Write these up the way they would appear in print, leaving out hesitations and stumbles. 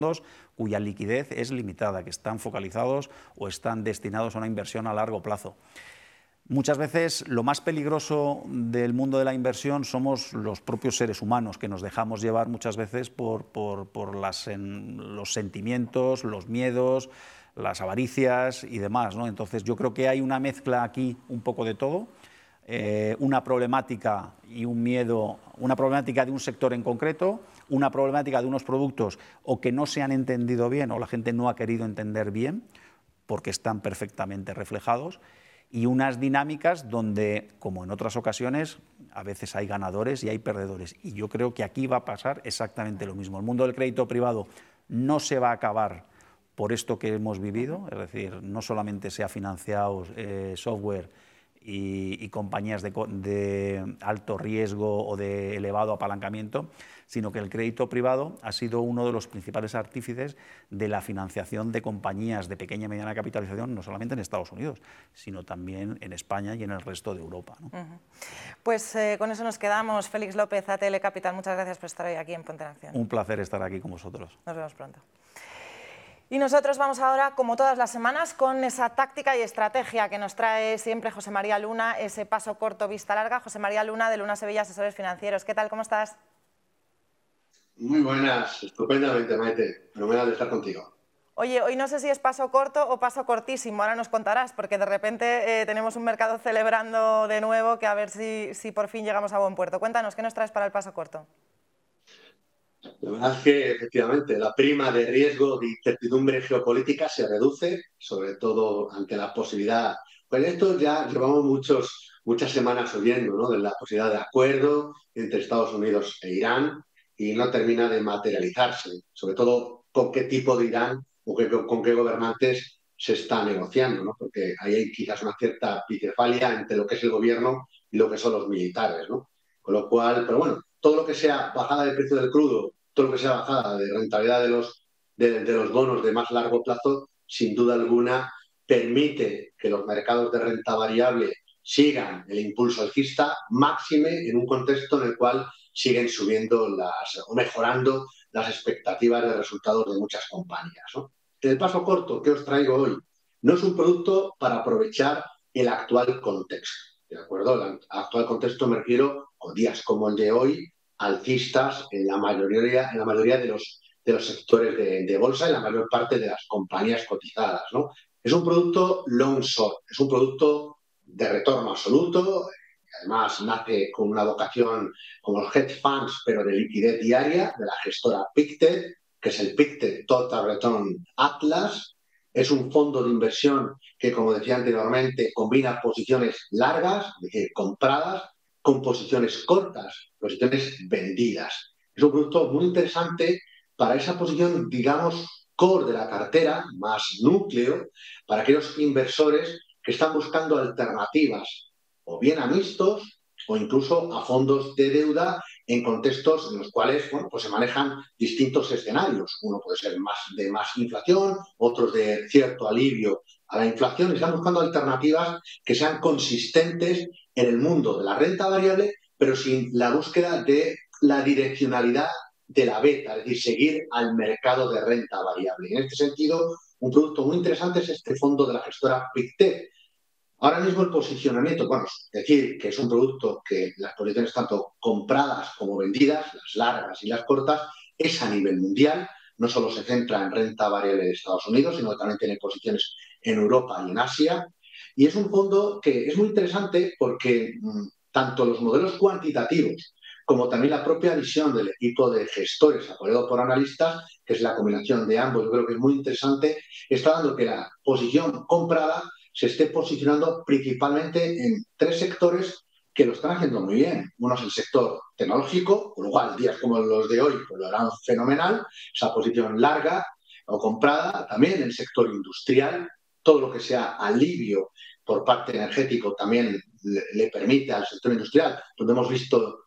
cuya liquidez es limitada, que están focalizados o están destinados a una inversión a largo plazo. Muchas veces lo más peligroso del mundo de la inversión somos los propios seres humanos, que nos dejamos llevar muchas veces por los sentimientos, los miedos, las avaricias y demás, ¿no? Entonces yo creo que hay una mezcla aquí un poco de todo, una problemática y un miedo, una problemática de un sector en concreto, una problemática de unos productos o que no se han entendido bien o la gente no ha querido entender bien porque están perfectamente reflejados, y unas dinámicas donde, como en otras ocasiones, a veces hay ganadores y hay perdedores. Y yo creo que aquí va a pasar exactamente lo mismo. El mundo del crédito privado no se va a acabar por esto que hemos vivido, es decir, no solamente se ha financiado software y compañías de alto riesgo o de elevado apalancamiento, sino que el crédito privado ha sido uno de los principales artífices de la financiación de compañías de pequeña y mediana capitalización, no solamente en Estados Unidos, sino también en España y en el resto de Europa, ¿no? Pues con eso nos quedamos. Félix López, ATL Capital, muchas gracias por estar hoy aquí en Ponte en Acción. Un placer estar aquí con vosotros. Nos vemos pronto. Y nosotros vamos ahora, como todas las semanas, con esa táctica y estrategia que nos trae siempre José María Luna, ese paso corto, vista larga. José María Luna, de Luna Sevilla Asesores Financieros. ¿Qué tal? ¿Cómo estás? Muy buenas, estupendamente, Maite. Fenomenal de estar contigo. Oye, hoy no sé si es paso corto o paso cortísimo, ahora nos contarás, porque de repente tenemos un mercado celebrando de nuevo, que a ver si por fin llegamos a buen puerto. Cuéntanos, ¿qué nos traes para el paso corto? La verdad es que, efectivamente, la prima de riesgo de incertidumbre geopolítica se reduce, sobre todo ante la posibilidad. Pues esto ya llevamos muchas semanas oyendo, ¿no?, de la posibilidad de acuerdo entre Estados Unidos e Irán, y no termina de materializarse, sobre todo con qué tipo de Irán o con qué gobernantes se está negociando, ¿no? Porque ahí hay quizás una cierta bicefalia entre lo que es el gobierno y lo que son los militares, ¿no? Con lo cual, pero bueno, todo lo que sea bajada del precio del crudo, todo lo que sea bajada de rentabilidad de los bonos de más largo plazo, sin duda alguna, permite que los mercados de renta variable sigan el impulso alcista, máxime en un contexto en el cual siguen subiendo o mejorando las expectativas de resultados de muchas compañías, ¿no? En el paso corto que os traigo hoy no es un producto para aprovechar el actual contexto, ¿de acuerdo? El actual contexto me refiero a días como el de hoy, alcistas en la mayoría de los sectores de bolsa y la mayor parte de las compañías cotizadas, ¿no? Es un producto long short, es un producto de retorno absoluto. Además, nace con una vocación como los hedge funds, pero de liquidez diaria, de la gestora Pictet, que es el Pictet Total Return Atlas. Es un fondo de inversión que, como decía anteriormente, combina posiciones largas, es decir, compradas, con posiciones cortas, posiciones vendidas. Es un producto muy interesante para esa posición, digamos, core de la cartera, más núcleo, para aquellos inversores que están buscando alternativas o bien a mixtos o incluso a fondos de deuda en contextos en los cuales, bueno, pues se manejan distintos escenarios. Uno puede ser de más inflación, otros de cierto alivio a la inflación, y están buscando alternativas que sean consistentes en el mundo de la renta variable, pero sin la búsqueda de la direccionalidad de la beta, es decir, seguir al mercado de renta variable. En este sentido, un producto muy interesante es este fondo de la gestora Pictet. Ahora mismo el posicionamiento, bueno, es decir, que es un producto que las posiciones tanto compradas como vendidas, las largas y las cortas, es a nivel mundial. No solo se centra en renta variable de Estados Unidos, sino que también tiene posiciones en Europa y en Asia. Y es un fondo que es muy interesante porque tanto los modelos cuantitativos como también la propia visión del equipo de gestores apoyado por analistas, que es la combinación de ambos, yo creo que es muy interesante, está dando que la posición comprada se esté posicionando principalmente en tres sectores que lo están haciendo muy bien. Uno es el sector tecnológico, con lo cual días como los de hoy pues lo harán fenomenal, esa posición larga o comprada. También el sector industrial, todo lo que sea alivio por parte energético también le permite al sector industrial, donde hemos visto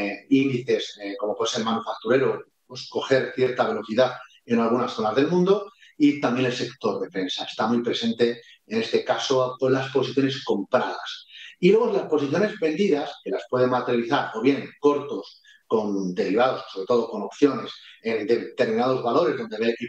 índices como puede ser el manufacturero, pues coger cierta velocidad en algunas zonas del mundo. Y también el sector defensa está muy presente en este caso con las posiciones compradas. Y luego las posiciones vendidas, que las pueden materializar o bien cortos con derivados, sobre todo con opciones en determinados valores donde ve